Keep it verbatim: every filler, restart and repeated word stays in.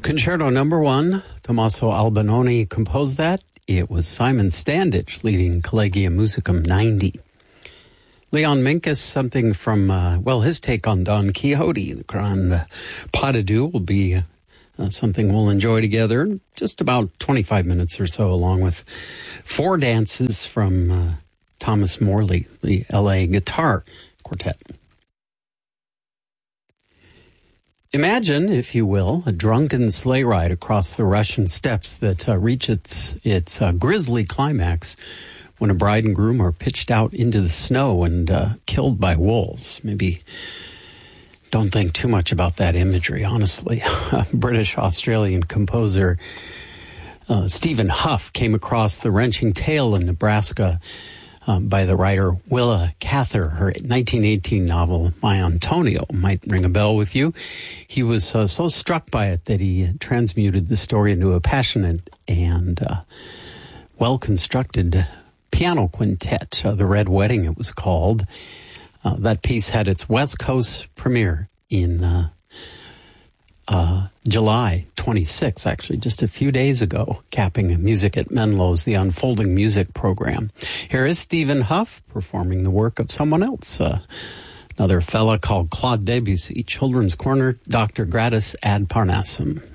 Concerto number one, Tommaso Albinoni composed that. It was Simon Standage leading Collegium Musicum ninety. Leon Minkus, something from, uh, well, his take on Don Quixote, the Grand Pas de Deux, will be uh, something we'll enjoy together in just about twenty-five minutes or so, along with four dances from uh, Thomas Morley, the L A Guitar Quartet. Imagine, if you will, a drunken sleigh ride across the Russian steppes that uh, reach its, its uh, grisly climax when a bride and groom are pitched out into the snow and uh, killed by wolves. Maybe don't think too much about that imagery, honestly. British-Australian composer uh, Stephen Huff came across the wrenching tale in Nebraska Um, by the writer Willa Cather. Her nineteen eighteen novel, My Antonio, might ring a bell with you. He was uh, so struck by it that he transmuted the story into a passionate and uh, well-constructed piano quintet. Uh, the Red Wedding, it was called. Uh, that piece had its West Coast premiere in uh, uh, July twenty-sixth, actually, just a few days ago, capping Music at Menlo's, the Unfolding Music program. Here is Stephen Huff performing the work of someone else, uh, another fella called Claude Debussy, Children's Corner, Doctor Gratis ad Parnassum.